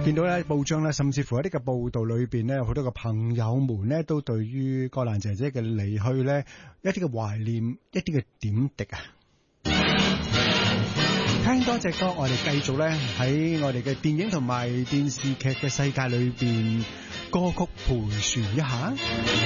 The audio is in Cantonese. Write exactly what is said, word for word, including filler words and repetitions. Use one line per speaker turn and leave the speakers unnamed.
見到咧報章咧，甚至乎喺呢個報道裏邊咧，有好多個朋友們咧，都對於葛蘭姐姐嘅離去咧，一啲嘅懷念，一啲嘅點滴啊！聽多隻歌，我哋繼續咧喺我哋嘅電影同埋電視劇嘅世界裏邊，歌曲陪樹一下。